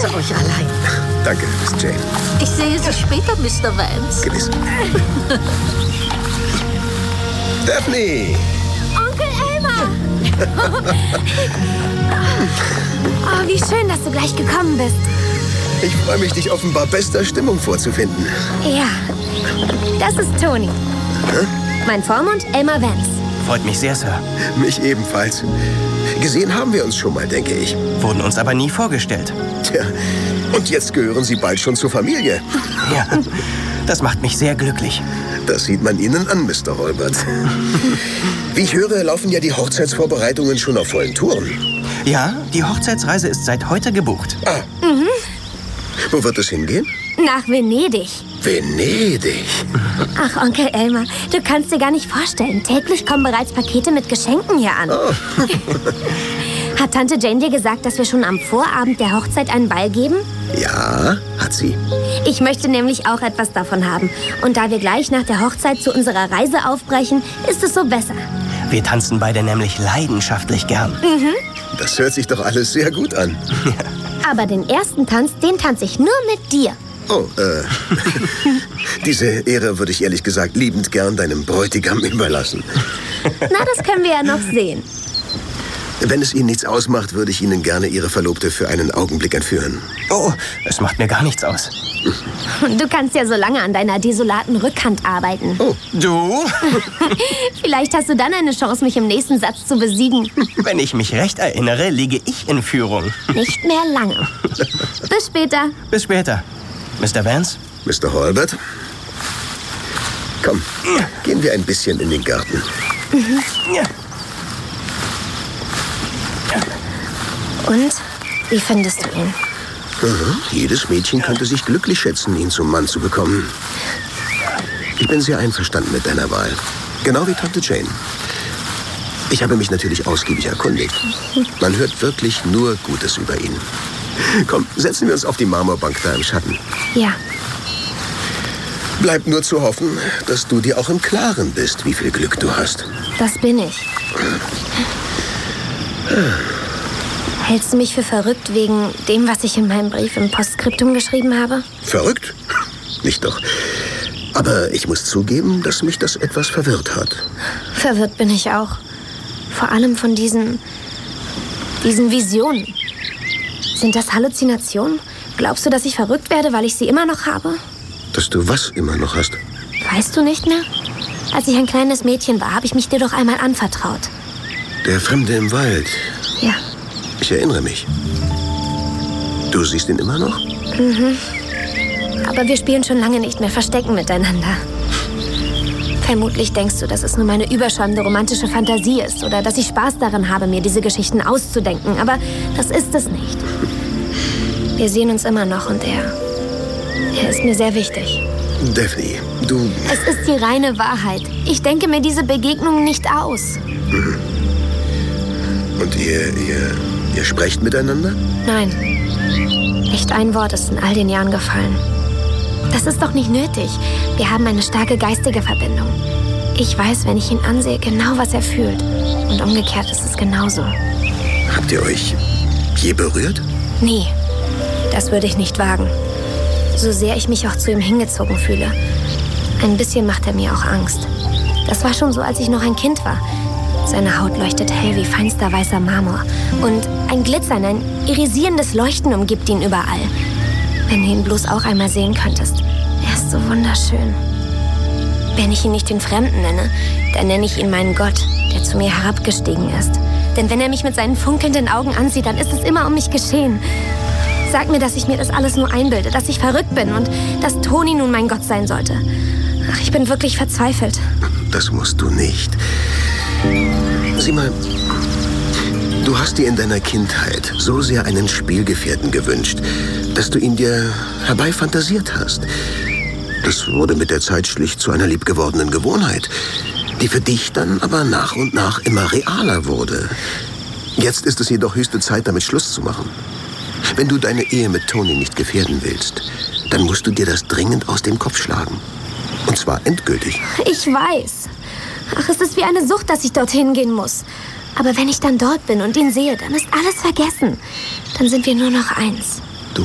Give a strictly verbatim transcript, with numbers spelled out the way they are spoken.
lasse euch allein. Danke, Miss Jane. Ich sehe Sie später, Mister Vance. Gewiss. Daphne! Onkel Elmer! Oh, wie schön, dass du gleich gekommen bist. Ich freue mich, dich offenbar bester Stimmung vorzufinden. Ja, das ist Tony. Hä? Mein Vormund, Elmer Vance. Freut mich sehr, Sir. Mich ebenfalls. Gesehen haben wir uns schon mal, denke ich. Wurden uns aber nie vorgestellt. Tja, und jetzt gehören Sie bald schon zur Familie. Ja, das macht mich sehr glücklich. Das sieht man Ihnen an, Mister Holbert. Wie ich höre, laufen ja die Hochzeitsvorbereitungen schon auf vollen Touren. Ja, die Hochzeitsreise ist seit heute gebucht. Ah. Mhm. Wo wird es hingehen? Nach Venedig. Venedig? Ach, Onkel Elmer, du kannst dir gar nicht vorstellen. Täglich kommen bereits Pakete mit Geschenken hier an. Oh. Hat Tante Jane dir gesagt, dass wir schon am Vorabend der Hochzeit einen Ball geben? Ja, hat sie. Ich möchte nämlich auch etwas davon haben. Und da wir gleich nach der Hochzeit zu unserer Reise aufbrechen, ist es so besser. Wir tanzen beide nämlich leidenschaftlich gern. Mhm. Das hört sich doch alles sehr gut an. Aber den ersten Tanz, den tanze ich nur mit dir. Oh, äh, diese Ehre würde ich ehrlich gesagt liebend gern deinem Bräutigam überlassen. Na, das können wir ja noch sehen. Wenn es Ihnen nichts ausmacht, würde ich Ihnen gerne Ihre Verlobte für einen Augenblick entführen. Oh, es macht mir gar nichts aus. Du kannst ja so lange an deiner desolaten Rückhand arbeiten. Oh. Du? Vielleicht hast du dann eine Chance, mich im nächsten Satz zu besiegen. Wenn ich mich recht erinnere, liege ich in Führung. Nicht mehr lange. Bis später. Bis später. Mister Vance? Mister Holbert? Komm, gehen wir ein bisschen in den Garten. Mhm. Ja. Und? Wie findest du ihn? Mhm. Jedes Mädchen könnte sich glücklich schätzen, ihn zum Mann zu bekommen. Ich bin sehr einverstanden mit deiner Wahl. Genau wie Tante Jane. Ich habe mich natürlich ausgiebig erkundigt. Man hört wirklich nur Gutes über ihn. Komm, setzen wir uns auf die Marmorbank da im Schatten. Ja. Bleibt nur zu hoffen, dass du dir auch im Klaren bist, wie viel Glück du hast. Das bin ich. Hältst du mich für verrückt wegen dem, was ich in meinem Brief im Postskriptum geschrieben habe? Verrückt? Nicht doch. Aber ich muss zugeben, dass mich das etwas verwirrt hat. Verwirrt bin ich auch. Vor allem von diesen... diesen Visionen. Sind das Halluzinationen? Glaubst du, dass ich verrückt werde, weil ich sie immer noch habe? Dass du was immer noch hast? Weißt du nicht mehr? Als ich ein kleines Mädchen war, habe ich mich dir doch einmal anvertraut. Der Fremde im Wald. Ja. Ich erinnere mich. Du siehst ihn immer noch? Mhm. Aber wir spielen schon lange nicht mehr Verstecken miteinander. Vermutlich denkst du, dass es nur meine überschäumende romantische Fantasie ist oder dass ich Spaß daran habe, mir diese Geschichten auszudenken. Aber das ist es nicht. Wir sehen uns immer noch und er... er ist mir sehr wichtig. Daphne, du... Es ist die reine Wahrheit. Ich denke mir diese Begegnungen nicht aus. Mhm. Und ihr, ihr, ihr sprecht miteinander? Nein. Nicht ein Wort ist in all den Jahren gefallen. Das ist doch nicht nötig. Wir haben eine starke geistige Verbindung. Ich weiß, wenn ich ihn ansehe, genau, was er fühlt. Und umgekehrt ist es genauso. Habt ihr euch je berührt? Nie. Das würde ich nicht wagen. So sehr ich mich auch zu ihm hingezogen fühle. Ein bisschen macht er mir auch Angst. Das war schon so, als ich noch ein Kind war. Seine Haut leuchtet hell wie feinster weißer Marmor. Und ein Glitzern, ein irisierendes Leuchten umgibt ihn überall. Wenn du ihn bloß auch einmal sehen könntest. Er ist so wunderschön. Wenn ich ihn nicht den Fremden nenne, dann nenne ich ihn meinen Gott, der zu mir herabgestiegen ist. Denn wenn er mich mit seinen funkelnden Augen ansieht, dann ist es immer um mich geschehen. Sag mir, dass ich mir das alles nur einbilde, dass ich verrückt bin und dass Tony nun mein Gott sein sollte. Ach, ich bin wirklich verzweifelt. Das musst du nicht. Sieh mal, du hast dir in deiner Kindheit so sehr einen Spielgefährten gewünscht, dass du ihn dir herbeifantasiert hast. Das wurde mit der Zeit schlicht zu einer liebgewordenen Gewohnheit, die für dich dann aber nach und nach immer realer wurde. Jetzt ist es jedoch höchste Zeit, damit Schluss zu machen. Wenn du deine Ehe mit Tony nicht gefährden willst, dann musst du dir das dringend aus dem Kopf schlagen. Und zwar endgültig. Ich weiß. Ach, es ist wie eine Sucht, dass ich dorthin gehen muss. Aber wenn ich dann dort bin und ihn sehe, dann ist alles vergessen. Dann sind wir nur noch eins.